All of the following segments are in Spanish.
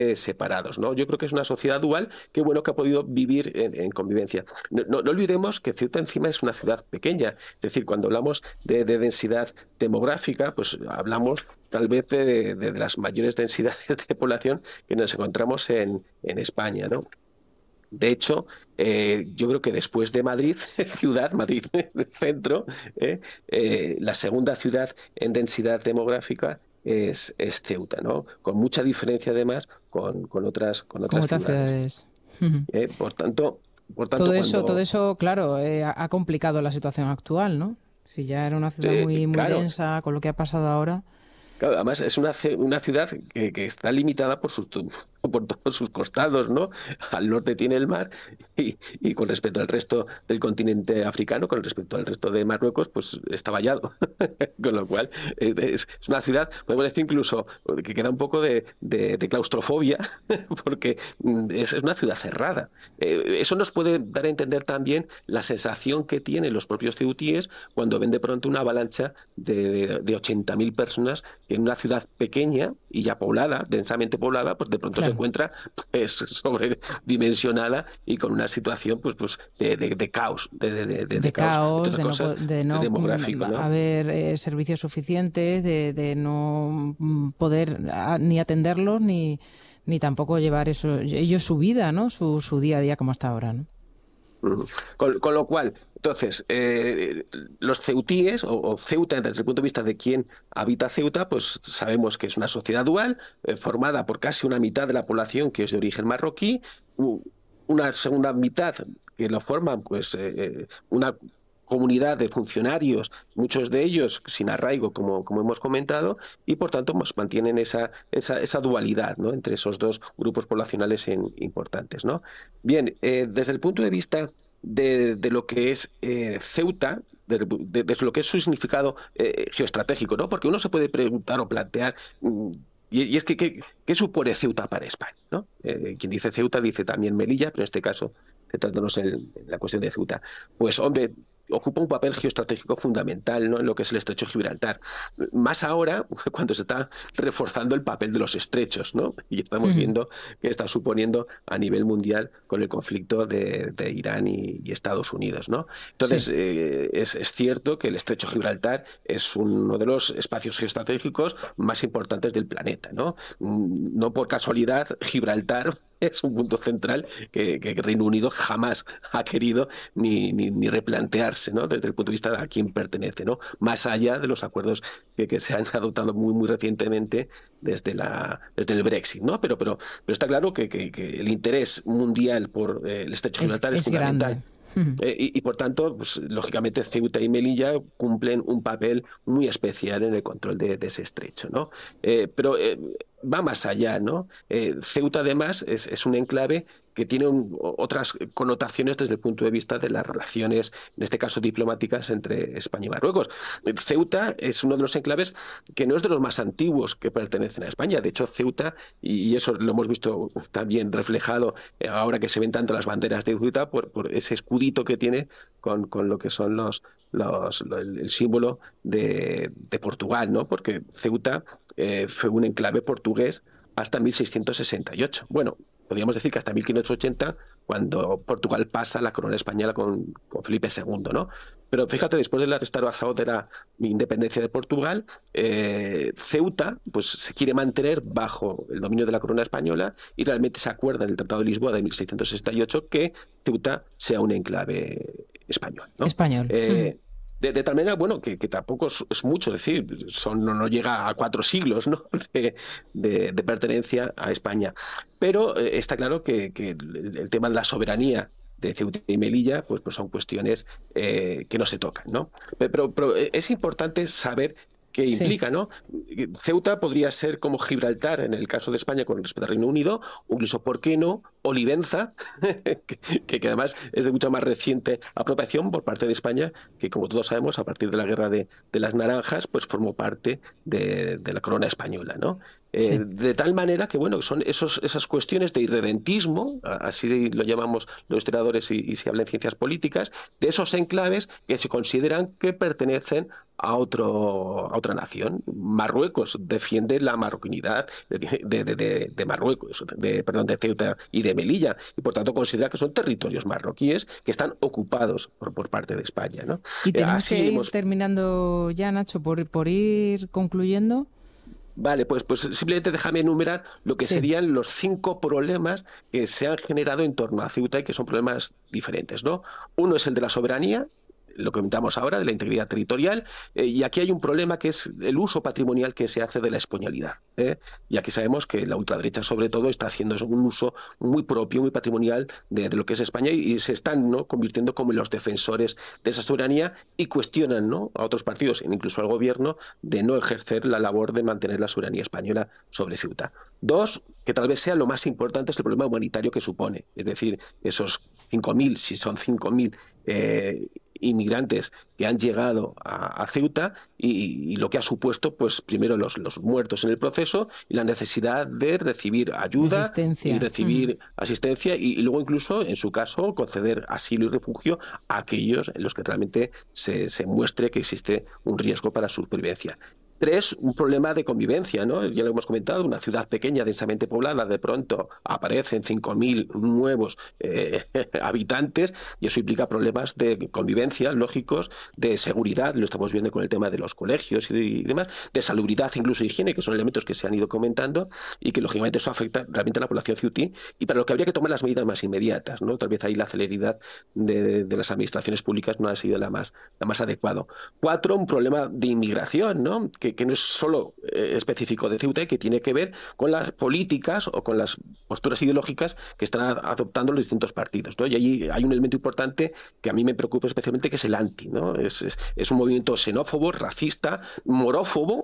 separados, ¿no? Yo creo que es una sociedad dual que bueno que ha podido vivir en convivencia. No olvidemos que Ceuta encima es una ciudad pequeña, es decir, cuando hablamos de densidad demográfica, pues hablamos tal vez de las mayores densidades de población que nos encontramos en España, ¿no? De hecho, yo creo que después de Madrid, ciudad, Madrid centro, ¿eh? La segunda ciudad en densidad demográfica es Ceuta, ¿no? Con mucha diferencia además con Como otras otras ciudades. ciudades. Ujú. ¿Eh? Por tanto, Todo cuando... eso, claro, ha complicado la situación actual, ¿no? Si ya era una ciudad muy, muy Claro, densa, con lo que ha pasado ahora. claro, además es una ciudad que está limitada por todos sus costados, ¿no? Al norte tiene el mar y con respecto al resto del continente africano, con respecto al resto de Marruecos, pues está vallado. Con lo cual es una ciudad, podemos decir incluso que queda un poco de claustrofobia, porque es una ciudad cerrada. Eso nos puede dar a entender también la sensación que tienen los propios ceutíes cuando ven de pronto una avalancha de 80.000 personas que en una ciudad pequeña y ya poblada, densamente poblada, pues de pronto se Claro. encuentra pues sobredimensionada y con una situación de caos, de De caos, entre caos, otras cosas, de no demográfico, ¿no? haber servicios suficientes, de no poder ni atenderlos, ni tampoco llevar eso, ellos su vida, ¿no? Su día a día como hasta ahora, ¿no? Ujú. Con lo cual, entonces, los ceutíes o Ceuta, desde el punto de vista de quién habita Ceuta, pues sabemos que es una sociedad dual, formada por casi una mitad de la población que es de origen marroquí, u- una segunda mitad que lo forman, pues, una comunidad de funcionarios, muchos de ellos sin arraigo, como hemos comentado, y por tanto pues, mantienen esa dualidad, ¿no? Entre esos dos grupos poblacionales importantes, ¿no? Bien, desde el punto de vista de lo que es Ceuta, desde lo que es su significado geoestratégico, ¿no? Porque uno se puede preguntar o plantear, y es que, ¿qué supone Ceuta para España? ¿No? Quien dice Ceuta dice también Melilla, pero en este caso, centrándonos en la cuestión de Ceuta, pues hombre, ocupa un papel geoestratégico fundamental, ¿no? En lo que es el estrecho de Gibraltar. Más ahora, cuando se está reforzando el papel de los estrechos, ¿no? Y estamos Ujú. viendo que está suponiendo a nivel mundial con el conflicto de Irán y Estados Unidos, ¿no? Entonces, Sí. es cierto que el estrecho de Gibraltar es uno de los espacios geoestratégicos más importantes del planeta, ¿no? No por casualidad, Gibraltar es un punto central que Reino Unido jamás ha querido ni replantearse, ¿no? Desde el punto de vista de a quién pertenece, ¿no? Más allá de los acuerdos que se han adoptado muy recientemente desde el Brexit, ¿no? Pero está claro que el interés mundial por el estrecho de Gibraltar es Es grande. fundamental. Ujú. Y por tanto, pues, lógicamente Ceuta y Melilla cumplen un papel muy especial en el control de ese estrecho, ¿no? Pero va más allá, ¿no? Ceuta además es un enclave que tiene otras connotaciones desde el punto de vista de las relaciones, en este caso diplomáticas, entre España y Marruecos. Ceuta es uno de los enclaves que no es de los más antiguos que pertenecen a España. De hecho, Ceuta, y eso lo hemos visto también reflejado ahora que se ven tanto las banderas de Ceuta, por ese escudito que tiene con lo que son el símbolo de Portugal, ¿no? Porque Ceuta fue un enclave portugués hasta 1668. Bueno, podríamos decir que hasta 1580, cuando Portugal pasa a la corona española con Felipe II, ¿no? Pero fíjate, después de la restauración de la independencia de Portugal, Ceuta pues, se quiere mantener bajo el dominio de la corona española y realmente se acuerda en el Tratado de Lisboa de 1668 que Ceuta sea un enclave español, ¿no? Español. Ujú. De tal manera, bueno, que tampoco es mucho decir, no llega a 4 siglos, ¿no? de pertenencia a España. Pero está claro que el tema de la soberanía de Ceuta y Melilla, pues son cuestiones que no se tocan, ¿no? Pero es importante saber qué Sí. implica, ¿no? Ceuta podría ser como Gibraltar en el caso de España con respecto al Reino Unido, o incluso, ¿por qué no? Olivenza, que además es de mucha más reciente apropiación por parte de España, que como todos sabemos, a partir de la Guerra de las Naranjas, pues formó parte de la corona española, ¿no? Sí. De tal manera que, bueno, son esas cuestiones de irredentismo, así lo llamamos los historiadores y se habla en ciencias políticas, de esos enclaves que se consideran que pertenecen a otra nación. Marruecos defiende la marroquinidad de Marruecos, perdón, de Ceuta y de Melilla, y por tanto considera que son territorios marroquíes que están ocupados por parte de España, ¿no? Y tenemos Así que ir hemos terminando ya, Nacho, por ir concluyendo. Vale, pues simplemente déjame enumerar lo que Sí. serían los 5 problemas que se han generado en torno a Ceuta y que son problemas diferentes, ¿no? Uno es el de la soberanía, lo que comentamos ahora, de la integridad territorial, y aquí hay un problema que es el uso patrimonial que se hace de la españolidad, ¿eh? Y aquí sabemos que la ultraderecha, sobre todo, está haciendo un uso muy propio, muy patrimonial de lo que es España y se están, ¿no?, convirtiendo como en los defensores de esa soberanía y cuestionan, ¿no?, a otros partidos, incluso al gobierno, de no ejercer la labor de mantener la soberanía española sobre Ceuta. Dos, que tal vez sea lo más importante, es el problema humanitario que supone. Es decir, esos 5.000, si son 5.000 inmigrantes que han llegado a Ceuta y lo que ha supuesto, pues primero los muertos en el proceso y la necesidad de recibir De ayuda y asistencia. recibir asistencia y luego incluso, en su caso, conceder asilo y refugio a aquellos en los que realmente se muestre que existe un riesgo para su supervivencia. Tres, un problema de convivencia, ¿no? Ya lo hemos comentado, una ciudad pequeña, densamente poblada, de pronto aparecen 5.000 nuevos habitantes y eso implica problemas de convivencia lógicos, de seguridad, lo estamos viendo con el tema de los colegios y demás, de salubridad, incluso higiene, que son elementos que se han ido comentando y que lógicamente eso afecta realmente a la población ceutí y para lo que habría que tomar las medidas más inmediatas, ¿no? Tal vez ahí la celeridad de las administraciones públicas no ha sido la más adecuada. Cuatro, un problema de inmigración, ¿no? Que no es solo específico de Ceuta y que tiene que ver con las políticas o con las posturas ideológicas que están adoptando los distintos partidos, ¿no? Y allí hay un elemento importante que a mí me preocupa especialmente, que es el anti, ¿no? Es un movimiento xenófobo, racista, morófobo,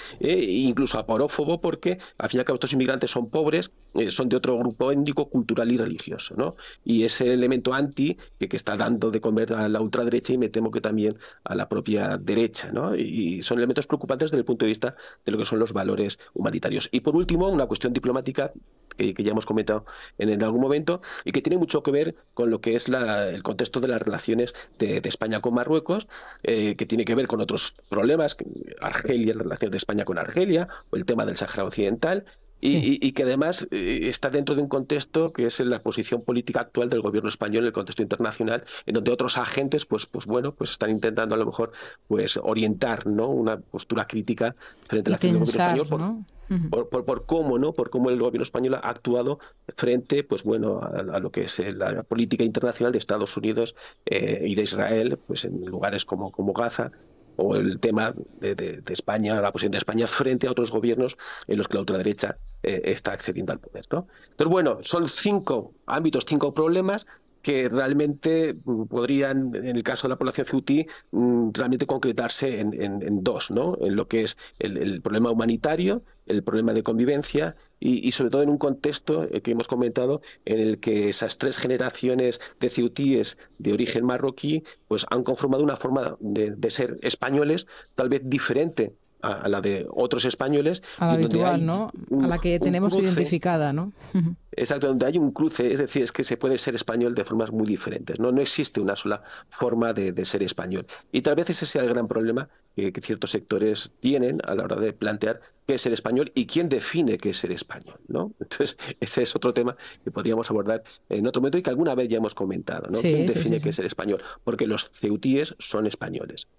e incluso aporófobo, porque al fin y al cabo estos inmigrantes son pobres, son de otro grupo étnico, cultural y religioso, ¿no? Y ese elemento anti que está dando de comer a la ultraderecha y me temo que también a la propia derecha, ¿no? Y son elementos preocupantes desde el punto de vista de lo que son los valores humanitarios. Y por último, una cuestión diplomática que ya hemos comentado en algún momento y que tiene mucho que ver con lo que es el contexto de las relaciones de España con Marruecos, que tiene que ver con otros problemas, Argelia, la relación de España con Argelia, o el tema del Sáhara Occidental, Sí. y que además está dentro de un contexto que es la posición política actual del gobierno español en el contexto internacional, en donde otros agentes, pues bueno, pues están intentando a lo mejor pues orientar, ¿no?, una postura crítica frente a la Y acción del gobierno español tensar, ¿no? Ujú. por cómo, ¿no? Por cómo el gobierno español ha actuado frente, pues bueno, a lo que es la política internacional de Estados Unidos y de Israel, pues en lugares como Gaza, o el tema de España, la posición de España frente a otros gobiernos en los que la ultraderecha está accediendo al poder, ¿no? Entonces, bueno, son 5 ámbitos, 5 problemas que realmente podrían, en el caso de la población ceutí, realmente concretarse en dos, ¿no? En lo que es el problema humanitario, el problema de convivencia y sobre todo en un contexto que hemos comentado en el que esas 3 generaciones de ceutíes de origen marroquí pues han conformado una forma de ser españoles tal vez diferente a la de otros españoles A la y en donde habitual, hay ¿no? A la que un tenemos cruce. identificada, ¿no? Exacto, donde hay un cruce, es decir, es que se puede ser español de formas muy diferentes, ¿no? No existe una sola forma de ser español. Y tal vez ese sea el gran problema que ciertos sectores tienen a la hora de plantear qué es ser español y quién define qué es ser español, ¿no? Entonces, ese es otro tema que podríamos abordar en otro momento y que alguna vez ya hemos comentado, ¿no? ¿Quién Sí, sí, sí, define qué sí. es ser español? Porque los ceutíes son españoles.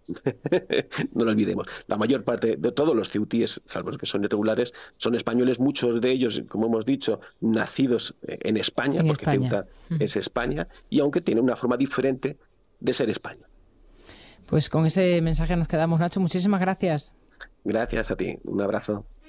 No lo olvidemos. La mayor parte de todos los ceutíes, salvo los que son irregulares, son españoles, muchos de ellos, como hemos dicho, nacidos en España, En porque España. Ceuta es España, y aunque tiene una forma diferente de ser España. Pues con ese mensaje nos quedamos, Nacho. Muchísimas gracias. Gracias a ti. Un abrazo.